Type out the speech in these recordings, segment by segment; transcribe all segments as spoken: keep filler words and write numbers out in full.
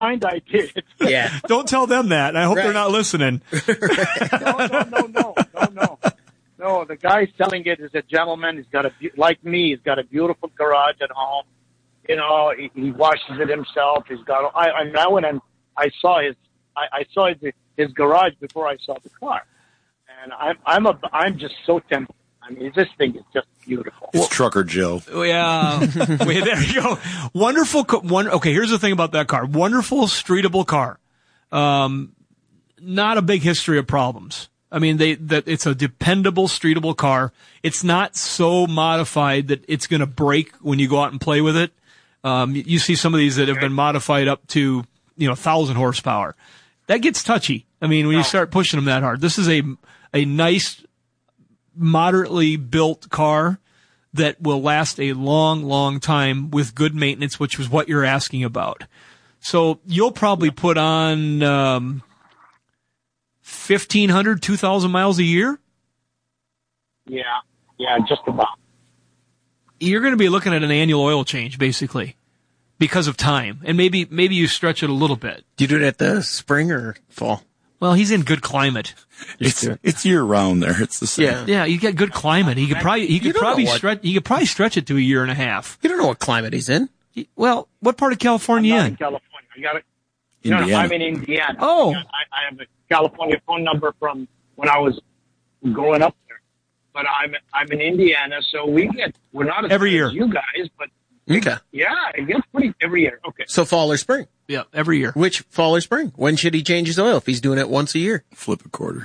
mind I did. Yeah. Don't tell them that. I hope Right. they're not listening. no, no, no, no, no, no. No, the guy selling it is a gentleman. He's got a, be- like me, he's got a beautiful garage at home. You know, he, he washes it himself. He's got, I, I, I went and I saw his, I, I saw his, his garage before I saw the car. And I'm, I'm a, I'm just so tempted. I mean, this thing is just beautiful. It's Trucker Joe. Yeah. Wait, there you go. Wonderful. Co- one, okay, here's the thing about that car. Wonderful, streetable car. Um, not a big history of problems. I mean, they that it's a dependable, streetable car. It's not so modified that it's going to break when you go out and play with it. Um, you see some of these that have been modified up to, you know, thousand horsepower. That gets touchy. I mean, when you start pushing them that hard. This is a a nice, moderately built car that will last a long, long time with good maintenance, which was what you're asking about. So you'll probably put on um, fifteen hundred, two thousand miles a year. Yeah, yeah, just about. You're going to be looking at an annual oil change, basically, because of time. And maybe maybe you stretch it a little bit. Do you do it at the spring or fall? Well, he's in good climate. It's it's year round there. It's the same. Yeah. Yeah, you get good climate. He could probably he could don't know probably what- stretch he could probably stretch it to a year and a half. You don't know what climate he's in. He- Well, what part of California I'm you not in? in California. I got it. No, Indiana. no, I'm in Indiana. Oh. I, I have a California phone number from when I was growing up there. But I'm I'm in Indiana, so we get we're not as Every bad year. as you guys, but Okay. yeah, it gets pretty every year. Okay. So fall or spring? Yeah, every year. Which fall or spring? When should he change his oil if he's doing it once a year? Flip a quarter.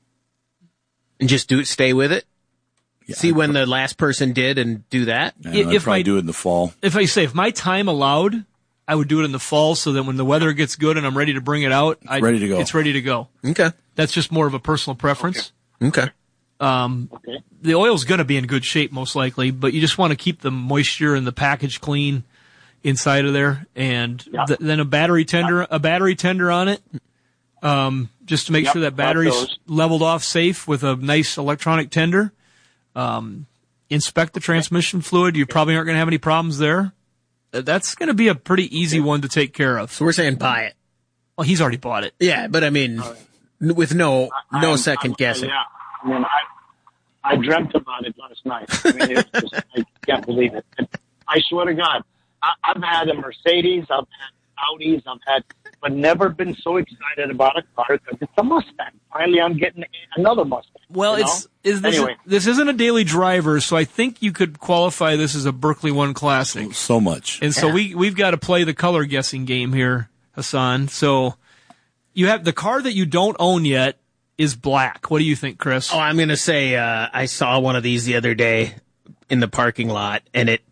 And just do it, stay with it? Yeah, See I'd when pro- the last person did and do that? I know, I'd if probably my- do it in the fall. If I say if my time allowed, I would do it in the fall so that when the weather gets good and I'm ready to bring it out, I ready to go. It's ready to go. Okay. That's just more of a personal preference. Okay. Um, Okay. the oil's going to be in good shape most likely, but you just want to keep the moisture and the package clean inside of there, and Yeah. th- then a battery tender, a battery tender on it, um, just to make Yep, sure that got battery's those. leveled off safe with a nice electronic tender. Um, inspect the transmission fluid. You probably aren't going to have any problems there. Uh, That's going to be a pretty easy one to take care of. So we're saying buy it. Well, he's already bought it. Yeah, but I mean, n- with no no I'm- second I'm- guessing. Yeah, I mean, I I dreamt about it last night. I mean, it's just, I can't believe it. And I swear to God, I, I've had a Mercedes, I've had Audis, I've had, but never been so excited about a car because it's a Mustang. Finally, I'm getting another Mustang. Well, you it's know? is this Anyway. this isn't a daily driver, so I think you could qualify this as a Berkeley One Classic. So much. And so Yeah. we we've got to play the color guessing game here, Hassan. So you have the car that you don't own yet is black. What do you think, Chris? Oh, I'm going to say uh, I saw one of these the other day in the parking lot, and it.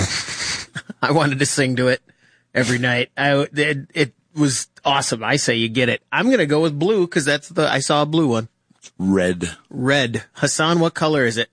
I wanted to sing to it every night. I it, it was awesome. I say you get it. I'm going to go with blue because that's the I saw a blue one. Red. Red. Hassan, what color is it?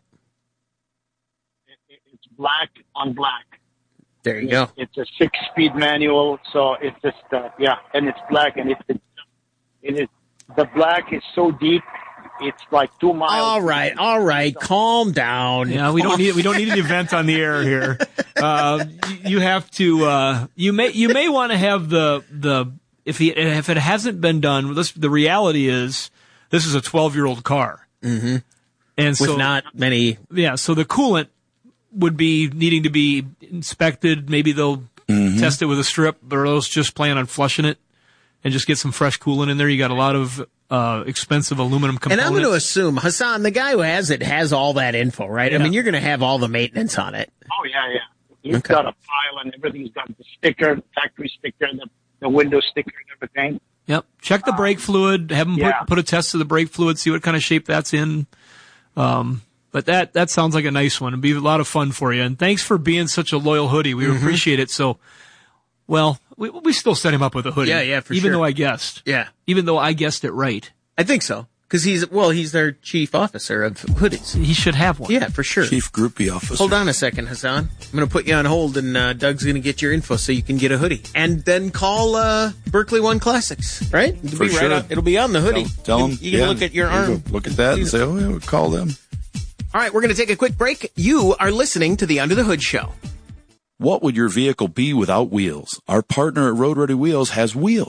It- It's black on black. There you go. It's a six-speed manual, so it's just uh, yeah, and it's black, and it's it is the black is so deep, it's like two miles. All right, all right. Calm down. Yeah, we don't need we don't need an event on the air here. Uh, you- you have to uh, you may you may want to have the the if he if it hasn't been done. This, the reality is this is a twelve year old car, Mm-hmm. and With so not many. yeah, so the coolant would be needing to be inspected. Maybe they'll test it with a strip, but those just plan on flushing it and just get some fresh coolant in there. You got a lot of uh, expensive aluminum And components. I'm going to assume Hassan, the guy who has it, has all that info, right? I Yeah. mean, you're going to have all the maintenance on it. Oh yeah, yeah. He's Okay. got a file and everything. He's got the sticker, the factory sticker, the the window sticker, and everything. Yep. Check the brake fluid. Have them yeah. put, put a test of the brake fluid. See what kind of shape that's in. Um, but that that sounds like a nice one. It'd be a lot of fun for you. And thanks for being such a loyal hoodie. We Mm-hmm. appreciate it. So, well, we we still set him up with a hoodie. Yeah, yeah, for even sure. though I guessed. Yeah, Even though I guessed it right. I think so. Because he's, well, he's their chief officer of hoodies. He should have one. Yeah, for sure. Chief groupie officer. Hold on a second, Hassan. I'm going to put you on hold, and uh, Doug's going to get your info so you can get a hoodie. And then call uh, Berkeley One Classics, right? It'll For be right sure. on, it'll be on the hoodie. Tell, tell you, them. You can yeah, look at your you can arm. go Look at that and say, oh, yeah, we'll call them. All right, we're going to take a quick break. You are listening to the Under the Hood Show. What would your vehicle be without wheels? Our partner at Road Ready Wheels has wheels.